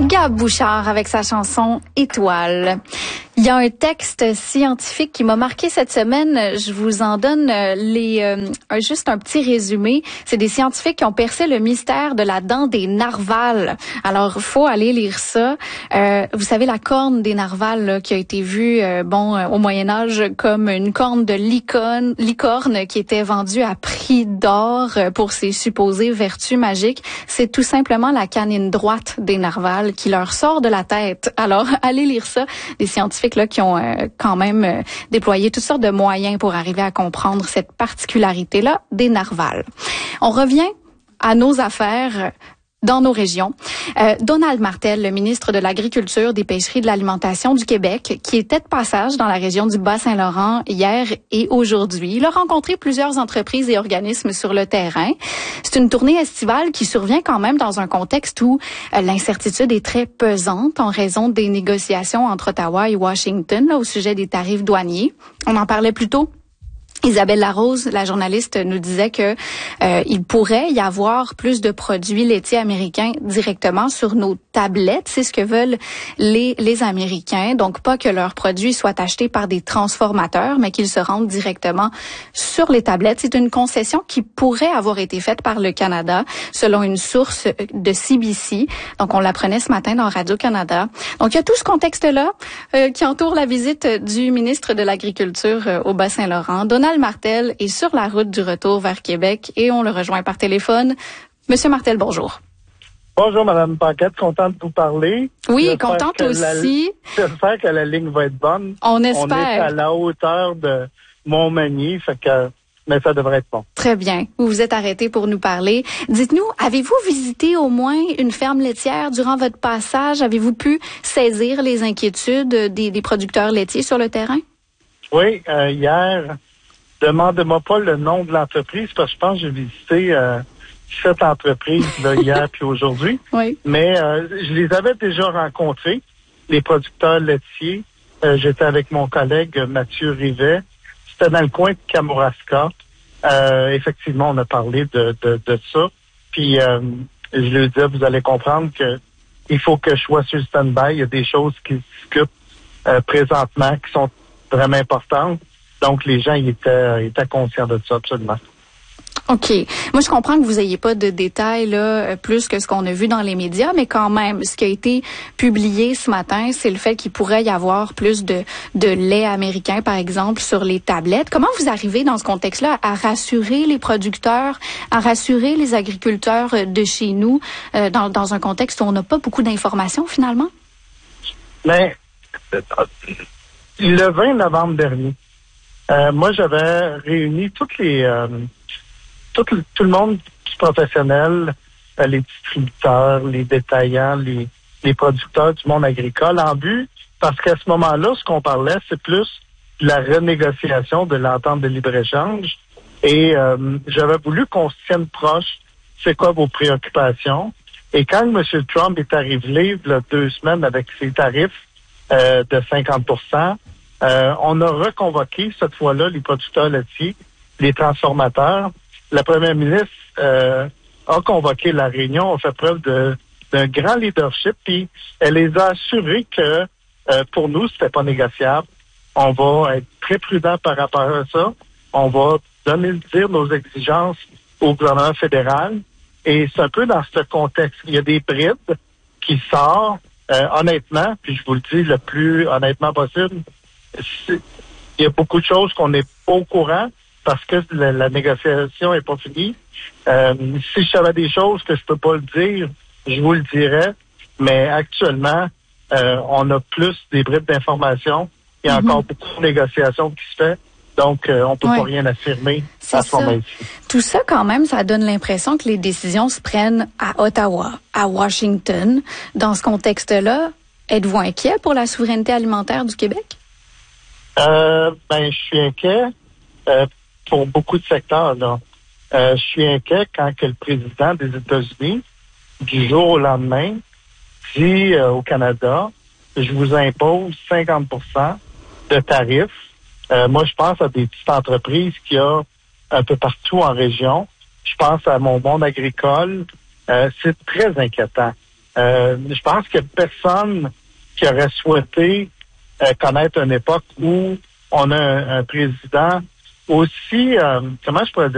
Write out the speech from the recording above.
Gab Bouchard avec sa chanson Étoile. Il y a un texte scientifique qui m'a marqué cette semaine. Je vous en donne juste un petit résumé. C'est des scientifiques qui ont percé le mystère de la dent des narvals. Alors, faut aller lire ça. Vous savez, la corne des narvals là, qui a été vue au Moyen-Âge comme une corne de licorne qui était vendue à prix d'or pour ses supposées vertus magiques. C'est tout simplement la canine droite des narvals qui leur sort de la tête. Alors, allez lire ça. Des scientifiques là qui ont quand même déployé toutes sortes de moyens pour arriver à comprendre cette particularité-là des narvals. On revient à nos affaires dans nos régions. Donald Martel, le ministre de l'Agriculture, des Pêcheries et de l'Alimentation du Québec, qui était de passage dans la région du Bas-Saint-Laurent hier et aujourd'hui, il a rencontré plusieurs entreprises et organismes sur le terrain. C'est une tournée estivale qui survient quand même dans un contexte où l'incertitude est très pesante en raison des négociations entre Ottawa et Washington là, au sujet des tarifs douaniers. On en parlait plus tôt. Isabelle Larose, la journaliste, nous disait que il pourrait y avoir plus de produits laitiers américains directement sur nos tablettes. C'est ce que veulent les Américains. Donc, pas que leurs produits soient achetés par des transformateurs, mais qu'ils se rendent directement sur les tablettes. C'est une concession qui pourrait avoir été faite par le Canada, selon une source de CBC. Donc, on l'apprenait ce matin dans Radio-Canada. Donc, il y a tout ce contexte-là qui entoure la visite du ministre de l'Agriculture au Bas-Saint-Laurent. Donald Martel est sur la route du retour vers Québec et on le rejoint par téléphone. Monsieur Martel, bonjour. Bonjour, Madame Paquette, contente de vous parler. Oui, contente aussi. J'espère que la ligne va être bonne. On espère. On est à la hauteur de Montmagny, mais ça devrait être bon. Très bien. Vous vous êtes arrêté pour nous parler. Dites-nous, avez-vous visité au moins une ferme laitière durant votre passage? Avez-vous pu saisir les inquiétudes des producteurs laitiers sur le terrain? Oui, hier... Demandez-moi pas le nom de l'entreprise parce que je pense que j'ai visité 7 entreprises là, hier puis aujourd'hui. Oui. Mais je les avais déjà rencontrés, les producteurs laitiers. J'étais avec mon collègue Mathieu Rivet. C'était dans le coin de Kamouraska. Effectivement, on a parlé de ça. Puis je lui disais, vous allez comprendre que il faut que je sois sur le stand-by. Il y a des choses qui se discutent présentement qui sont vraiment importantes. Donc, les gens étaient conscients de ça, absolument. OK. Moi, je comprends que vous n'ayez pas de détails là plus que ce qu'on a vu dans les médias, mais quand même, ce qui a été publié ce matin, c'est le fait qu'il pourrait y avoir plus de lait américain, par exemple, sur les tablettes. Comment vous arrivez dans ce contexte-là à rassurer les producteurs, à rassurer les agriculteurs de chez nous dans un contexte où on n'a pas beaucoup d'informations, finalement? Mais le 20 novembre dernier, moi, j'avais réuni tout le monde professionnel, les distributeurs, les détaillants, les producteurs du monde agricole en but, parce qu'à ce moment-là, ce qu'on parlait, c'est plus de la renégociation de l'entente de libre-échange. Et j'avais voulu qu'on se tienne proche. C'est quoi vos préoccupations? Et quand M. Trump est arrivé il y a 2 semaines avec ses tarifs de 50%, on a reconvoqué cette fois-là les producteurs laitiers, les transformateurs. La première ministre a convoqué la réunion, a fait preuve d'un grand leadership, puis elle les a assurés que pour nous, c'était pas négociable. On va être très prudent par rapport à ça. On va dire nos exigences au gouvernement fédéral. Et c'est un peu dans ce contexte. Il y a des brides qui sortent, honnêtement, puis je vous le dis le plus honnêtement possible. Il y a beaucoup de choses qu'on n'est pas au courant parce que la négociation n'est pas finie. Si je savais des choses que je peux pas le dire, je vous le dirais. Mais actuellement, on a plus des bribes d'informations. Il y a encore beaucoup de négociations qui se fait. Donc, on peut pas rien affirmer à ce moment-ci. Tout ça, quand même, ça donne l'impression que les décisions se prennent à Ottawa, à Washington. Dans ce contexte-là, êtes-vous inquiet pour la souveraineté alimentaire du Québec? Je suis inquiet pour beaucoup de secteurs. Là. Je suis inquiet quand que le président des États-Unis, du jour au lendemain, dit au Canada, je vous impose 50% de tarifs. Moi, je pense à des petites entreprises qu'il y a un peu partout en région. Je pense à mon monde agricole. C'est très inquiétant. Je pense qu'il n'y a personne qui aurait souhaité connaître une époque où on a un président aussi, comment je pourrais dire,